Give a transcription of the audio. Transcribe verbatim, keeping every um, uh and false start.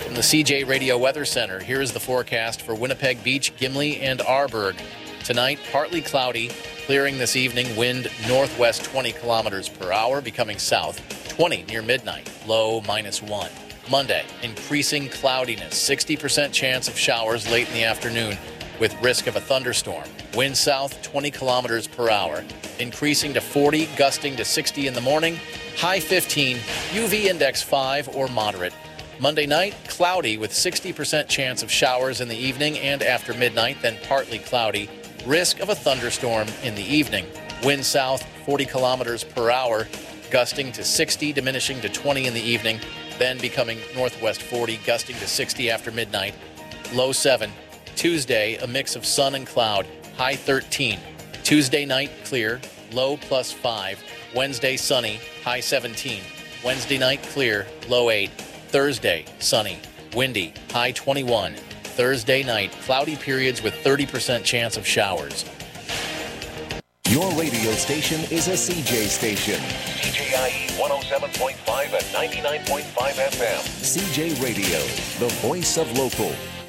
From the C J Radio Weather Center, here is the forecast for Winnipeg Beach, Gimli, and Arborg. Tonight, partly cloudy, clearing this evening, wind northwest twenty kilometers per hour, becoming south twenty near midnight, low minus one. Monday, increasing cloudiness, sixty percent chance of showers late in the afternoon with risk of a thunderstorm. Wind south twenty kilometers per hour, increasing to forty, gusting to sixty in the morning, high fifteen, U V index five or moderate. Monday night, cloudy with sixty percent chance of showers in the evening and after midnight, then partly cloudy. Risk of a thunderstorm in the evening. Wind south forty kilometers per hour, gusting to sixty, diminishing to twenty in the evening, then becoming northwest forty, gusting to sixty after midnight. Low seven. Tuesday, a mix of sun and cloud, high thirteen. Tuesday night, clear, low plus five. Wednesday, sunny, high seventeen. Wednesday night, clear, low eight. Thursday, sunny, windy, high twenty-one. Thursday night, cloudy periods with thirty percent chance of showers. Your radio station is a C J station. C J I E one oh seven point five and ninety-nine point five F M. C J Radio, the voice of local.